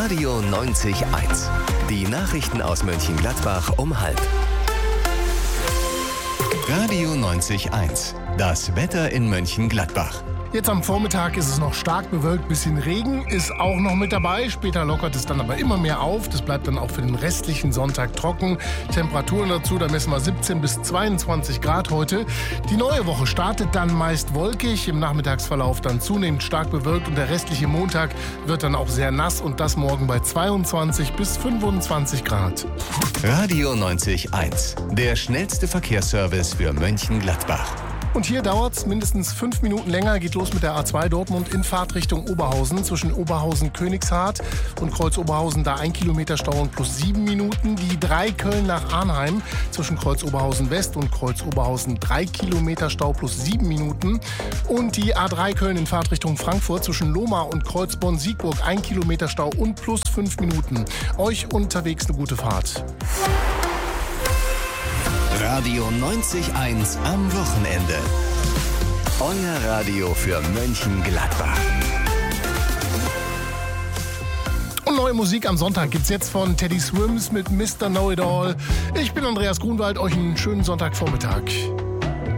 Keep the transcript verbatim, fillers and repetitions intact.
Radio neunzig Komma eins. Die Nachrichten aus Mönchengladbach um halb. Radio neunzig Komma eins. Das Wetter in Mönchengladbach. Jetzt am Vormittag ist es noch stark bewölkt, bisschen Regen ist auch noch mit dabei. Später lockert es dann aber immer mehr auf. Das bleibt dann auch für den restlichen Sonntag trocken. Temperaturen dazu, da messen wir siebzehn bis zweiundzwanzig Grad heute. Die neue Woche startet dann meist wolkig, im Nachmittagsverlauf dann zunehmend stark bewölkt und der restliche Montag wird dann auch sehr nass und das morgen bei zweiundzwanzig bis fünfundzwanzig Grad. Radio neunzig Komma eins. Der schnellste Verkehrsservice für Mönchengladbach. Und hier dauert es mindestens fünf Minuten länger. Geht los mit der A zwei Dortmund in Fahrtrichtung Oberhausen. Zwischen Oberhausen-Königshardt und Kreuz Oberhausen da ein Kilometer Stau und plus sieben Minuten. Die drei Köln nach Arnheim zwischen Kreuz Oberhausen West und Kreuz Oberhausen drei Kilometer Stau plus sieben Minuten. Und die A drei Köln in Fahrtrichtung Frankfurt zwischen Lohmar und Kreuzborn-Siegburg ein Kilometer Stau und plus fünf Minuten. Euch unterwegs eine gute Fahrt. Radio neunzig Komma eins am Wochenende. Euer Radio für Mönchengladbach. Und neue Musik am Sonntag gibt's jetzt von Teddy Swims mit Mister Know-It-All. Ich bin Andreas Grunwald, euch einen schönen Sonntagvormittag.